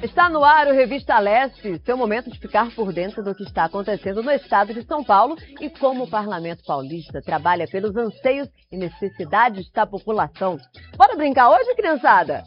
Está no ar o Revista Leste, seu momento de ficar por dentro do que está acontecendo no estado de São Paulo e como o Parlamento Paulista trabalha pelos anseios e necessidades da população. Bora brincar hoje, criançada?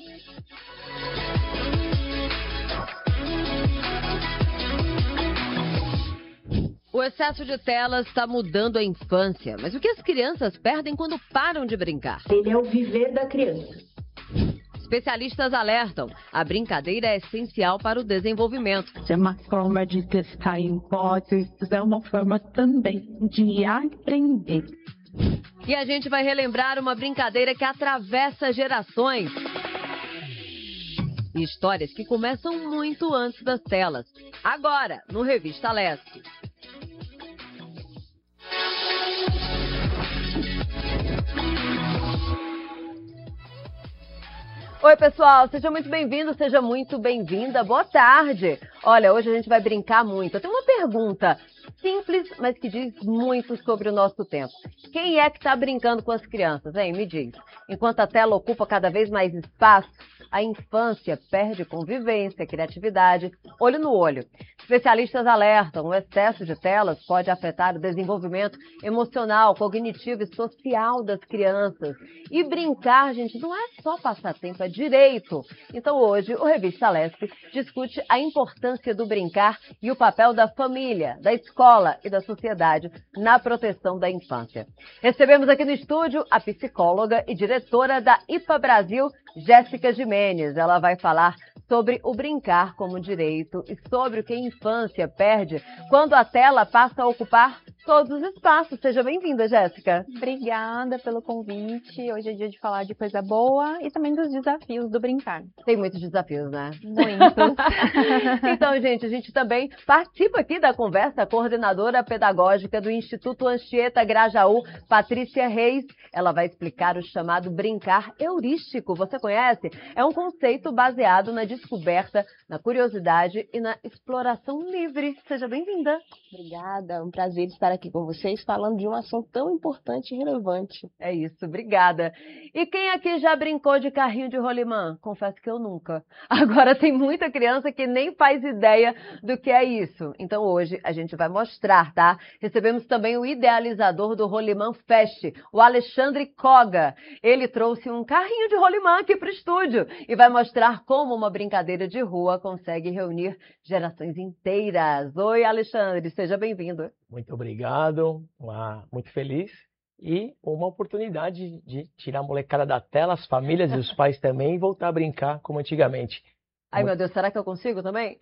O excesso de telas está mudando a infância, mas o que as crianças perdem quando param de brincar? Ele é o viver da criança. Especialistas alertam, a brincadeira é essencial para o desenvolvimento. É uma forma de testar hipóteses, é uma forma também de aprender. E a gente vai relembrar uma brincadeira que atravessa gerações. E histórias que começam muito antes das telas. Agora, no Revista Leste. Oi, pessoal, seja muito bem-vindo, seja muito bem-vinda. Boa tarde. Olha, hoje a gente vai brincar muito. Eu tenho uma pergunta simples, mas que diz muito sobre o nosso tempo. Quem é que está brincando com as crianças, hein? Me diz. Enquanto a tela ocupa cada vez mais espaço, a infância perde convivência, criatividade, olho no olho. Especialistas alertam, o excesso de telas pode afetar o desenvolvimento emocional, cognitivo e social das crianças. E brincar, gente, não é só passatempo, é direito. Então hoje o Revista Leste discute a importância do brincar e o papel da família, da escola e da sociedade na proteção da infância. Recebemos aqui no estúdio a psicóloga e diretora da IPA Brasil, Jéssica Gimenez. Ela vai falar sobre o brincar como direito e sobre o que a infância perde quando a tela passa a ocupar todos os espaços. Seja bem-vinda, Jéssica. Obrigada pelo convite. Hoje é dia de falar de coisa boa e também dos desafios do brincar. Tem muitos desafios, né? Muitos. Então, gente, a gente também participa aqui da conversa, a coordenadora pedagógica do Instituto Anchieta Grajaú, Patrícia Reis. Ela vai explicar o chamado brincar heurístico. Você conhece? É um conceito baseado na descoberta, na curiosidade e na exploração livre. Seja bem-vinda. Obrigada, é um prazer estar aqui com vocês falando de um assunto tão importante e relevante. É isso, obrigada. E quem aqui já brincou de carrinho de rolimã? Confesso que eu nunca. Agora tem muita criança que nem faz ideia do que é isso. Então hoje a gente vai mostrar, tá? Recebemos também o idealizador do Rolimã Fest, o Alexandre Koga. Ele trouxe um carrinho de rolimã aqui para o estúdio e vai mostrar como uma brincadeira de rua consegue reunir gerações inteiras. Oi, Alexandre, seja bem-vindo. Muito obrigado, muito feliz e uma oportunidade de tirar a molecada da tela, as famílias e os pais também, e voltar a brincar como antigamente. Ai, meu Deus, será que eu consigo também?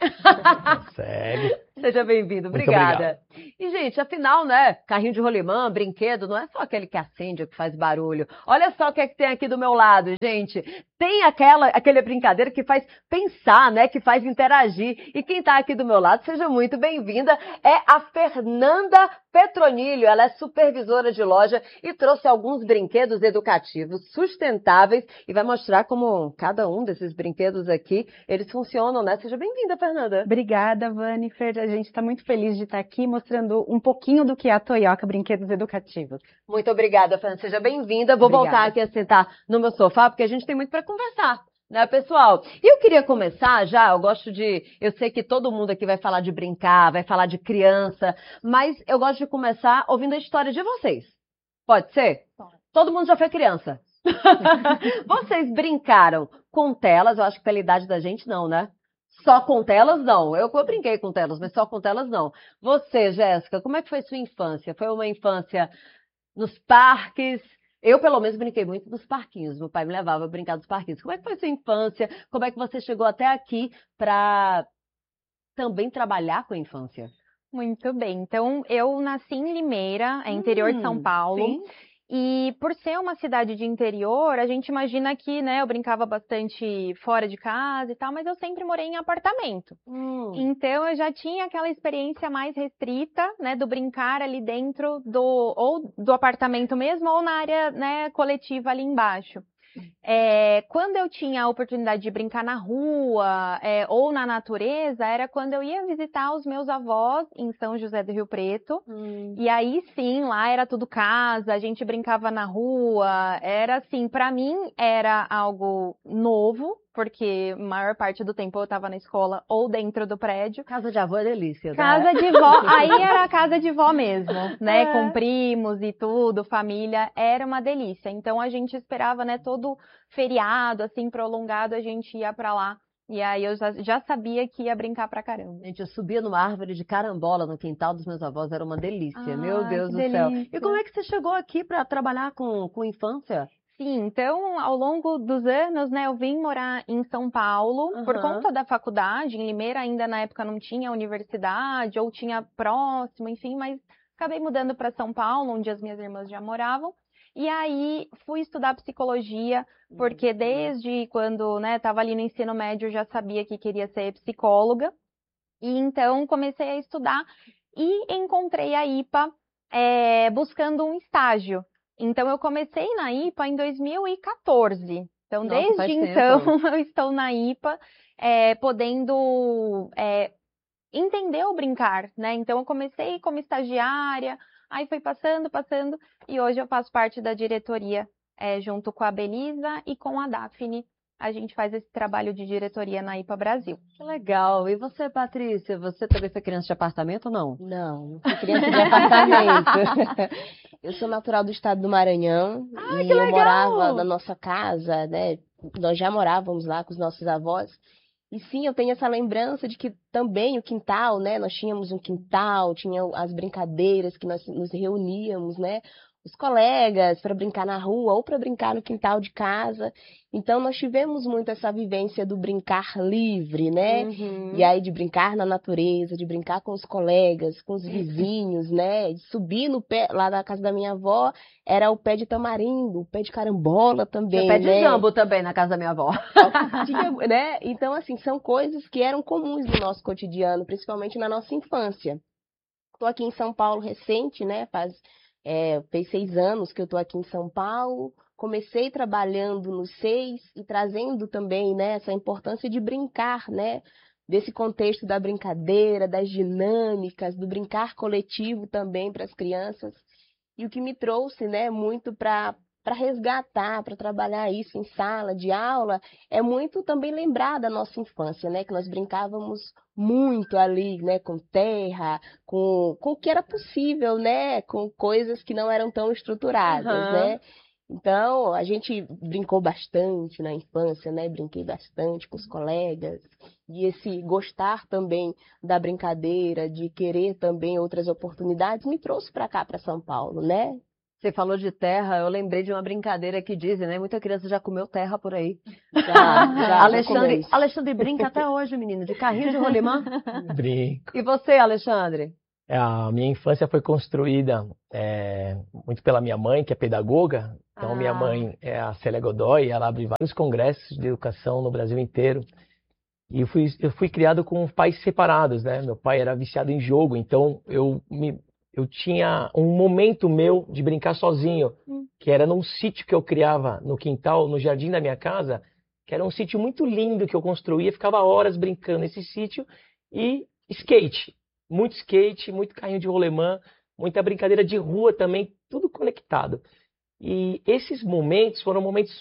Consegue. Seja bem-vindo, obrigada. E, gente, afinal, né, carrinho de rolimã, brinquedo, não é só aquele que acende, que faz barulho. Olha só o que é que tem aqui do meu lado, gente. Tem aquela brincadeira que faz pensar, né, que faz interagir. E quem tá aqui do meu lado, seja muito bem-vinda, é a Fernanda Petronilho. Ela é supervisora de loja e trouxe alguns brinquedos educativos sustentáveis e vai mostrar como cada um desses brinquedos aqui, eles funcionam, né? Seja bem-vinda, Fernanda. Obrigada, Vanifer. A gente está muito feliz de estar aqui mostrando um pouquinho do que é a Toyoka Brinquedos Educativos. Muito obrigada, Fernanda. Seja bem-vinda. Vou voltar aqui a sentar no meu sofá, porque a gente tem muito para conversar, né, pessoal? E eu queria começar já, eu sei que todo mundo aqui vai falar de brincar, vai falar de criança, mas eu gosto de começar ouvindo a história de vocês. Pode ser? Pode. Todo mundo já foi criança. Vocês brincaram com telas, eu acho que pela idade da gente não, né? Só com telas, não. Eu brinquei com telas, mas só com telas, não. Você, Jéssica, como é que foi sua infância? Foi uma infância nos parques? Eu, pelo menos, brinquei muito nos parquinhos. Meu pai me levava a brincar nos parquinhos. Como é que foi sua infância? Como é que você chegou até aqui para também trabalhar com a infância? Muito bem. Então, eu nasci em Limeira, interior de São Paulo. Sim. E por ser uma cidade de interior, a gente imagina que, né, eu brincava bastante fora de casa e tal, mas eu sempre morei em apartamento. Então eu já tinha aquela experiência mais restrita, né, do brincar ali dentro ou do apartamento mesmo, ou na área, né, coletiva ali embaixo. Quando eu tinha a oportunidade de brincar na rua ou na natureza, era quando eu ia visitar os meus avós em São José do Rio Preto. E aí sim, lá era tudo casa, a gente brincava na rua, era assim, para mim era algo novo, porque a maior parte do tempo eu estava na escola ou dentro do prédio. Casa de avó é delícia, né? Casa de vó, aí era a casa de vó mesmo, né? É. Com primos e tudo, família, era uma delícia. Então a gente esperava, né? Todo feriado, assim, prolongado, a gente ia pra lá. E aí eu já sabia que ia brincar pra caramba. Gente, eu subia numa árvore de carambola no quintal dos meus avós, era uma delícia, meu Ai, Deus que do céu. delícia. E como é que você chegou aqui para trabalhar com infância? Sim, então ao longo dos anos, né, eu vim morar em São Paulo por Aham. conta da faculdade. Em Limeira ainda na época não tinha universidade, ou tinha próximo, enfim, mas acabei mudando para São Paulo, onde as minhas irmãs já moravam. E aí fui estudar psicologia, porque desde quando, né, estava ali no ensino médio, eu já sabia que queria ser psicóloga. E então comecei a estudar e encontrei a IPA buscando um estágio. Então eu comecei na IPA em 2014. Então Nossa, faz desde tempo. então eu estou na IPA, podendo entender o brincar, né? Então eu comecei como estagiária, aí foi passando, e hoje eu faço parte da diretoria, junto com a Belisa e com a Daphne. A gente faz esse trabalho de diretoria na IPA Brasil. Que legal. E você, Patrícia, você também foi criança de apartamento ou não? Não fui criança de apartamento. Eu sou natural do estado do Maranhão e que eu legal! morava na nossa casa, né? Nós já morávamos lá com os nossos avós. E sim, eu tenho essa lembrança de que também o quintal, né? Nós tínhamos um quintal, tinha as brincadeiras que nós nos reuníamos, né? Os colegas para brincar na rua ou para brincar no quintal de casa. Então nós tivemos muito essa vivência do brincar livre, né? Uhum. E aí de brincar na natureza, de brincar com os colegas, com os vizinhos, né? De subir no pé, lá na casa da minha avó, era o pé de tamarindo, o pé de carambola também, Tinha pé de né? jambo também na casa da minha avó. Tinha, né? Então, assim, são coisas que eram comuns no nosso cotidiano, principalmente na nossa infância. Estou aqui em São Paulo recente, né? Fez 6 anos que eu estou aqui em São Paulo. Comecei trabalhando nos 6 e trazendo também, né, essa importância de brincar, né? Desse contexto da brincadeira, das dinâmicas, do brincar coletivo também para as crianças. E o que me trouxe, né, muito para resgatar, para trabalhar isso em sala de aula, é muito também lembrar da nossa infância, né? Que nós brincávamos muito ali, né? Com terra, com o que era possível, né? Com coisas que não eram tão estruturadas, Aham. né? Então, a gente brincou bastante na infância, né? Brinquei bastante com os colegas. E esse gostar também da brincadeira, de querer também outras oportunidades, me trouxe para cá, para São Paulo, né? Você falou de terra, eu lembrei de uma brincadeira que dizem, né? Muita criança já comeu terra por aí. Já comemos. Alexandre brinca até hoje, menino, de carrinho de rolimã. Brinco. E você, Alexandre? A minha infância foi construída muito pela minha mãe, que é pedagoga. Então, minha mãe é a Célia Godoy, ela abre vários congressos de educação no Brasil inteiro. E eu fui criado com pais separados, né? Meu pai era viciado em jogo, então eu tinha um momento meu de brincar sozinho, que era num sítio que eu criava no quintal, no jardim da minha casa, que era um sítio muito lindo que eu construía, ficava horas brincando nesse sítio, e skate, muito carrinho de rolemã, muita brincadeira de rua também, tudo conectado. E esses momentos foram momentos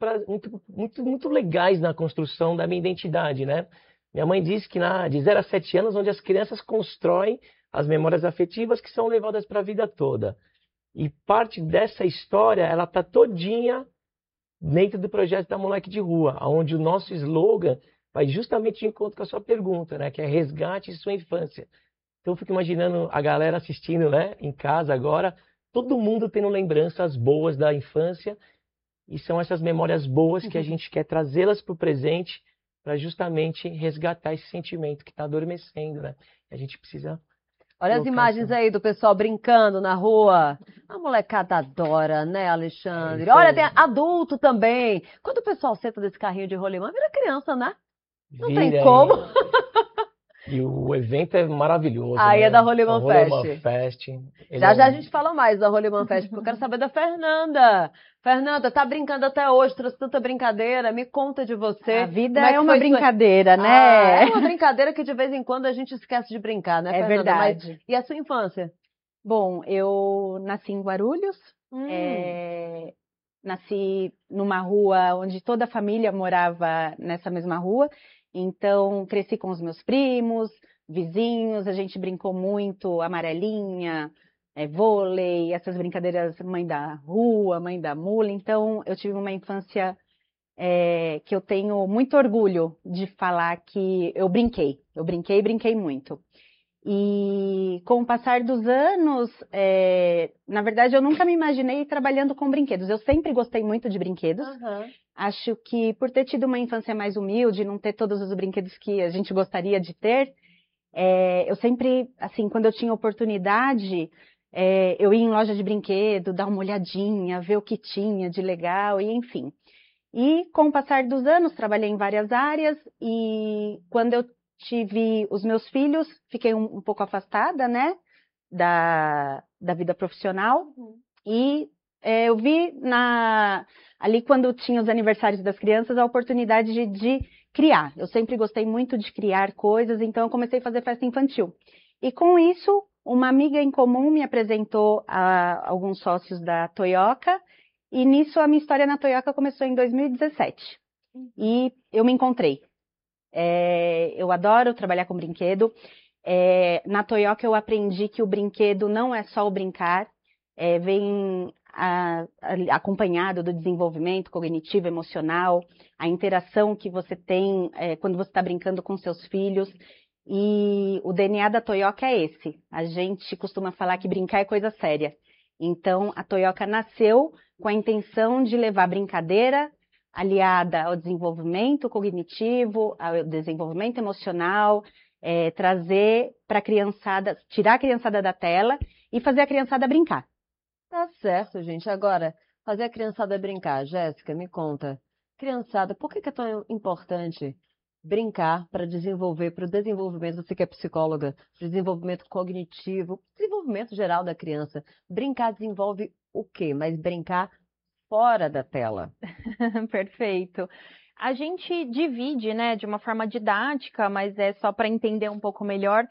muito legais na construção da minha identidade, né? Minha mãe disse que de 0 a 7 anos, onde as crianças constroem as memórias afetivas que são levadas para a vida toda. E parte dessa história, ela está todinha dentro do projeto da Moleque de Rua, onde o nosso slogan vai justamente de encontro com a sua pergunta, né? Que é resgate sua infância. Então eu fico imaginando a galera assistindo, né, em casa agora, todo mundo tendo lembranças boas da infância, e são essas memórias boas que a gente quer trazê-las para o presente, para justamente resgatar esse sentimento que está adormecendo, né? A gente precisa... Olha as imagens aí do pessoal brincando na rua. A molecada adora, né, Alexandre? Olha, tem adulto também. Quando o pessoal senta desse carrinho de rolimã, vira criança, né? Não tem como. E o evento é maravilhoso. Aí né? é da Rolimã Fest. Rolimã Fest. Já a gente fala mais da Rolimã Fest, porque eu quero saber da Fernanda. Fernanda, tá brincando até hoje, trouxe tanta brincadeira, me conta de você. A vida Como é uma brincadeira, né? É uma brincadeira que de vez em quando a gente esquece de brincar, né, Fernanda? Verdade. Mas, e a sua infância? Bom, eu nasci em Guarulhos, nasci numa rua onde toda a família morava nessa mesma rua, então cresci com os meus primos, vizinhos, a gente brincou muito, amarelinha, vôlei, essas brincadeiras mãe da rua, mãe da mula, então eu tive uma infância que eu tenho muito orgulho de falar que eu brinquei e brinquei muito. E com o passar dos anos, na verdade, eu nunca me imaginei trabalhando com brinquedos. Eu sempre gostei muito de brinquedos. Uhum. Acho que por ter tido uma infância mais humilde, não ter todos os brinquedos que a gente gostaria de ter, eu sempre, assim, quando eu tinha oportunidade, eu ia em loja de brinquedo, dar uma olhadinha, ver o que tinha de legal, e enfim. E com o passar dos anos, trabalhei em várias áreas, e quando eu tive os meus filhos, fiquei um pouco afastada, né, da vida profissional. E eu vi ali quando tinha os aniversários das crianças, a oportunidade de criar. Eu sempre gostei muito de criar coisas, então eu comecei a fazer festa infantil. E com isso, uma amiga em comum me apresentou a alguns sócios da Toyoka, e nisso a minha história na Toyoka começou em 2017. E eu me encontrei. Eu adoro trabalhar com brinquedo. Na Toyoka eu aprendi que o brinquedo não é só o brincar, vem acompanhado do desenvolvimento cognitivo, emocional, a interação que você tem quando você está brincando com seus filhos. E o DNA da Toyoka é esse. A gente costuma falar que brincar é coisa séria. Então, a Toyoka nasceu com a intenção de levar brincadeira aliada ao desenvolvimento cognitivo, ao desenvolvimento emocional, trazer para a criançada, tirar a criançada da tela e fazer a criançada brincar. Tá certo, gente. Agora, fazer a criançada brincar. Jéssica, me conta. Criançada, por que é tão importante brincar para desenvolver, para o desenvolvimento, você que é psicóloga, para o desenvolvimento cognitivo, desenvolvimento geral da criança? Brincar desenvolve o quê? Mas brincar fora da tela. Perfeito. A gente divide, né, de uma forma didática, mas é só para entender um pouco melhor,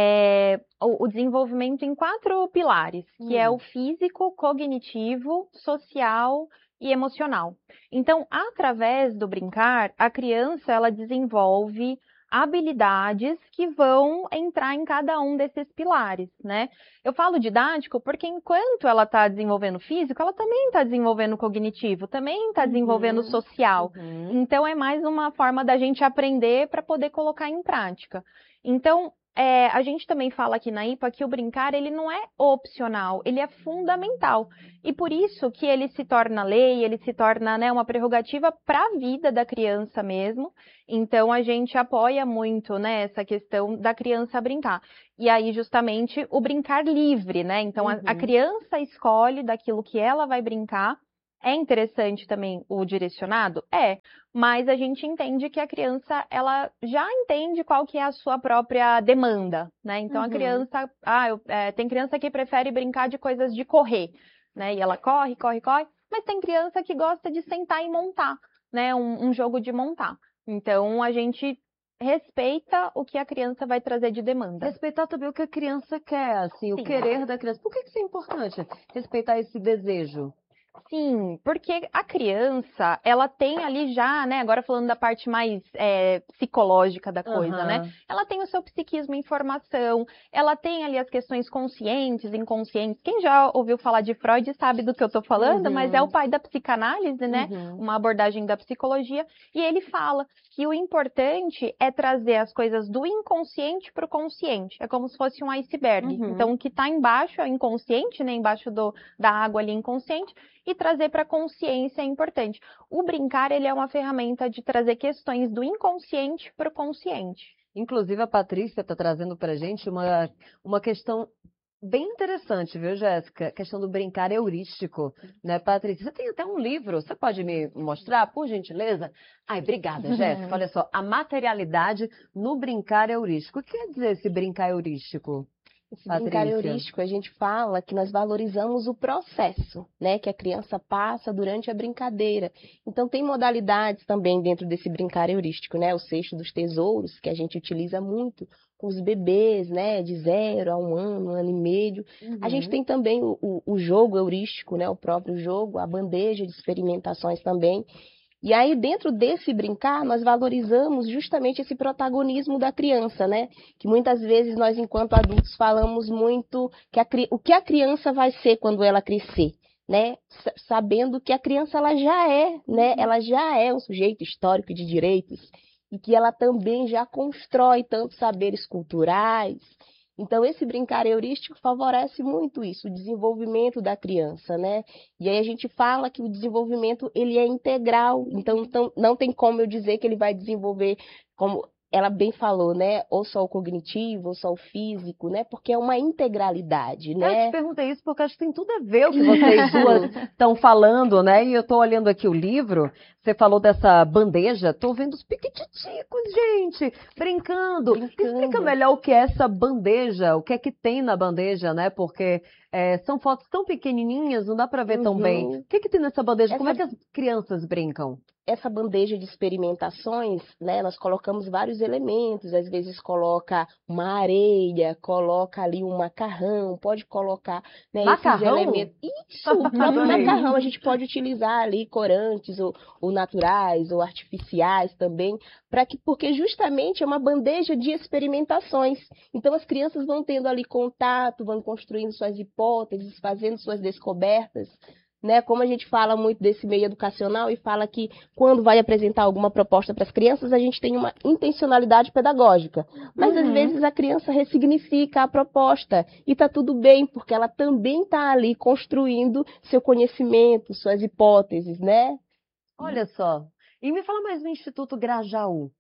o desenvolvimento em 4 pilares, que é o físico, cognitivo, social e emocional. Então, através do brincar, a criança ela desenvolve habilidades que vão entrar em cada um desses pilares, né? Eu falo didático porque enquanto ela está desenvolvendo físico, ela também está desenvolvendo cognitivo, também está desenvolvendo social. Então, é mais uma forma da gente aprender para poder colocar em prática. Então, a gente também fala aqui na IPA que o brincar, ele não é opcional, ele é fundamental. E por isso que ele se torna lei, ele se torna, né, uma prerrogativa para a vida da criança mesmo. Então, a gente apoia muito, né, essa questão da criança brincar. E aí, justamente, o brincar livre, né? Então, a criança escolhe daquilo que ela vai brincar. É interessante também o direcionado? Mas a gente entende que a criança, ela já entende qual que é a sua própria demanda, né? Então, a criança, tem criança que prefere brincar de coisas de correr, né? E ela corre, mas tem criança que gosta de sentar e montar, né? Um jogo de montar. Então, a gente respeita o que a criança vai trazer de demanda. Respeitar também o que a criança quer, assim, Sim. O querer da criança. Por que isso é importante? Respeitar esse desejo. Sim, porque a criança, ela tem ali já, né, agora falando da parte mais psicológica da coisa, né, ela tem o seu psiquismo em formação, ela tem ali as questões conscientes, inconscientes. Quem já ouviu falar de Freud sabe do que eu tô falando, mas é o pai da psicanálise, né, uma abordagem da psicologia, e ele fala que o importante é trazer as coisas do inconsciente para o consciente, é como se fosse um iceberg. Então, o que está embaixo é o inconsciente, né, embaixo da água ali inconsciente, e trazer para a consciência é importante. O brincar, ele é uma ferramenta de trazer questões do inconsciente para o consciente. Inclusive, a Patrícia está trazendo para a gente uma questão bem interessante, viu, Jéssica? A questão do brincar heurístico, né, Patrícia? Você tem até um livro, você pode me mostrar, por gentileza? Ai, obrigada, Jéssica. Olha só, a materialidade no brincar heurístico. O que quer dizer esse brincar heurístico? Esse brincar heurístico, a gente fala que nós valorizamos o processo, né, que a criança passa durante a brincadeira. Então, tem modalidades também dentro desse brincar heurístico, né, o cesto dos tesouros, que a gente utiliza muito com os bebês, né, de 0 a 1 ano e meio. A gente tem também o jogo heurístico, né, o próprio jogo, a bandeja de experimentações também. E aí, dentro desse brincar, nós valorizamos justamente esse protagonismo da criança, né? Que muitas vezes nós, enquanto adultos, falamos muito o que a criança vai ser quando ela crescer, né? Sabendo que a criança, ela já é, né? Ela já é um sujeito histórico de direitos e que ela também já constrói tantos saberes culturais. Então, esse brincar heurístico favorece muito isso, o desenvolvimento da criança, né? E aí a gente fala que o desenvolvimento, ele é integral, então não tem como eu dizer que ele vai desenvolver, como ela bem falou, né? Ou só o cognitivo, ou só o físico, né? Porque é uma integralidade, né? Eu te perguntei isso porque acho que tem tudo a ver o que vocês duas estão falando, né? E eu estou olhando aqui o livro, você falou dessa bandeja, estou vendo os piquititicos, gente, brincando. Explica melhor o que é essa bandeja, o que é que tem na bandeja, né? Porque são fotos tão pequenininhas, não dá para ver tão bem. O que é que tem nessa bandeja? Como é que as crianças brincam? Essa bandeja de experimentações, né, nós colocamos vários elementos, às vezes coloca uma areia, coloca ali um macarrão, pode colocar, né, esses elementos. Isso, o próprio macarrão, a gente pode utilizar ali corantes ou naturais ou artificiais também, porque justamente é uma bandeja de experimentações. Então as crianças vão tendo ali contato, vão construindo suas hipóteses, fazendo suas descobertas. Né, como a gente fala muito desse meio educacional e fala que quando vai apresentar alguma proposta para as crianças, a gente tem uma intencionalidade pedagógica. Mas às vezes a criança ressignifica a proposta e está tudo bem, porque ela também está ali construindo seu conhecimento, suas hipóteses, né? Olha só. E me fala mais do Instituto Grajaú.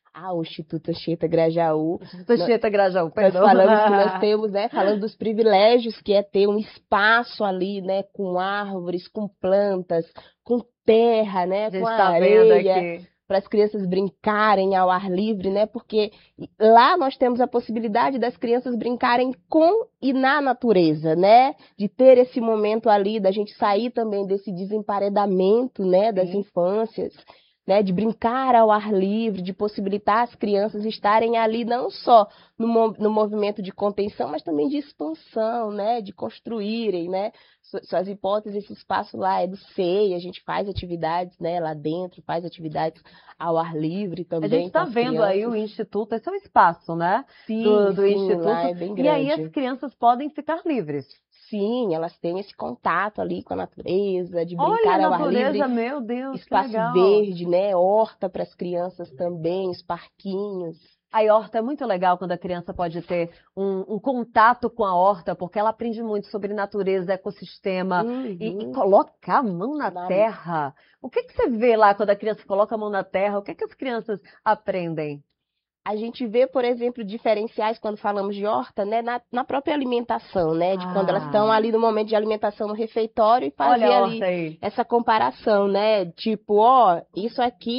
O Instituto Anchieta Grajaú. Instituto Anchieta Grajaú, perdão. Nós falamos que nós temos, né, falando dos privilégios que é ter um espaço ali, né, com árvores, com plantas, com terra, né, com areia, para as crianças brincarem ao ar livre, né, porque lá nós temos a possibilidade das crianças brincarem com e na natureza, né, de ter esse momento ali, da gente sair também desse desemparedamento, né, das infâncias, né, de brincar ao ar livre, de possibilitar as crianças estarem ali não só no movimento de contenção, mas também de expansão, né, de construírem, né, suas hipóteses. Esse espaço lá é do SEI, a gente faz atividades, né, lá dentro, faz atividades ao ar livre também. A gente está vendo crianças. Aí o Instituto, esse é o espaço, né, sim, do Instituto, lá é bem grande. E aí as crianças podem ficar livres. Sim, elas têm esse contato ali com a natureza, de brincar ao ar livre. Meu Deus, espaço verde, né? Horta para as crianças também, os parquinhos. A horta é muito legal quando a criança pode ter um contato com a horta, porque ela aprende muito sobre natureza, ecossistema, e colocar a mão na terra. O que você vê lá quando a criança coloca a mão na terra? O que as crianças aprendem? A gente vê, por exemplo, diferenciais quando falamos de horta, né, na própria alimentação, né, de quando elas estão ali no momento de alimentação no refeitório e fazer ali essa comparação, né, tipo, isso aqui